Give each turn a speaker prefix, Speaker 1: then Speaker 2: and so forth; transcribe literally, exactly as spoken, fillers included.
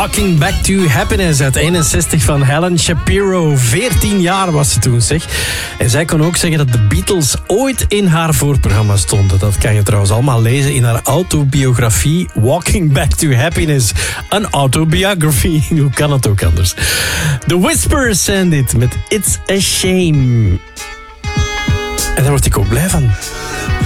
Speaker 1: Walking Back to Happiness uit eenenzestig van Helen Shapiro. veertien jaar was ze toen, zeg. En zij kon ook zeggen dat de Beatles ooit in haar voorprogramma stonden. Dat kan je trouwens allemaal lezen in haar autobiografie Walking Back to Happiness. Een autobiography. Hoe kan het ook anders? The Whispers zijn dit met It's a Shame. En daar word ik ook blij van.